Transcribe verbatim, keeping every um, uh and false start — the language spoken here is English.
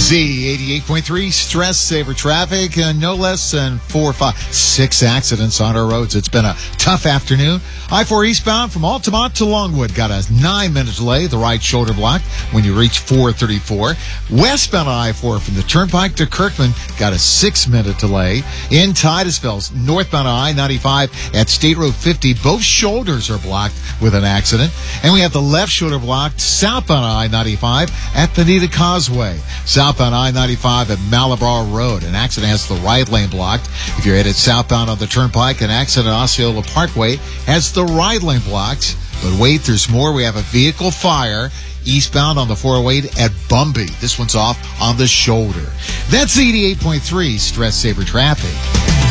Z eighty-eight point three, Stress Saver Traffic, uh, no less than four, five, six accidents on our roads. It's been a tough afternoon. I four eastbound from Altamont to Longwood got a nine-minute delay, the right shoulder block when you reach four thirty-four. Westbound on I four from the Turnpike to Kirkman got a six-minute delay. In Titusville, northbound on I ninety-five at State Road fifty, both shoulders are blocked with an accident. And we have the left shoulder blocked southbound on I ninety-five at Bonita Causeway. Southbound I ninety-five at Malabar Road. An accident has the right lane blocked. If you're headed southbound on the Turnpike, an accident at Osceola Parkway has the right lane blocked. But wait, there's more. We have a vehicle fire eastbound on the four oh eight at Bumby. This one's off on the shoulder. That's eighty-eight point three Stress Saver Traffic.